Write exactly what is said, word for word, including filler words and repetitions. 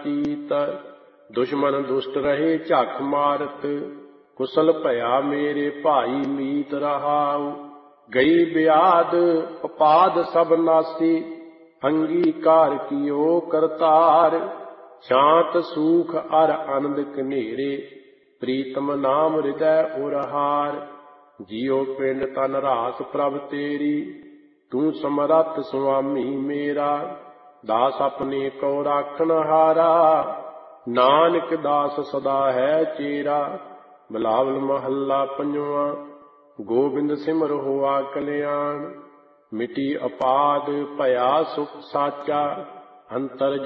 ਚੀਤ। ਦੁਸ਼ਮਨ ਦੁਸ਼ਟ ਰਹੇ ਝੱਖ ਮਾਰਤ, ਕੁਸਲ ਭਇਆ ਮੇਰੇ ਭਾਈ ਮੀਤ ਰਹਾਉ। ਗਈ ਬਿਆਦ ਉਪਾਦ ਸਭ ਨਾਸੀ, ਅੰਗੀਕਾਰ ਕੀਓ ਕਰਤਾਰ। ਸ਼ਾਂਤ ਸੂਖ ਅਰ ਆਨੰਦ ਕਨੇਰੇ, ਪ੍ਰੀਤਮ ਨਾਮ ਹਿਰਦੈ ਉਰਹਾਰ। ਜੀਉ ਪਿੰਡ ਤਨ ਰਾਸ ਪ੍ਰਭ ਤੇਰੀ, ਤੂੰ ਸਮਰੱਥ ਸੁਆਮੀ ਮੇਰਾ। ਦਾਸ ਆਪਣੇ ਕੋ ਰਾਖਣ ਹਾਰਾ, ਨਾਨਕ ਦਾਸ ਸਦਾ ਹੈ ਚੇਰਾ। ਬਿਲਾਵਲ ਮਹੱਲਾ ਪੰਜਵਾਂ। ਗੋਬਿੰਦ ਸਿਮਰ ਹੋਆ ਕਲਿਆਣ, ਮਿਟੀ ਅਪਾਦ ਭਇਆ ਸੁਖ ਸਾਚਾ। ਅੰਤਰ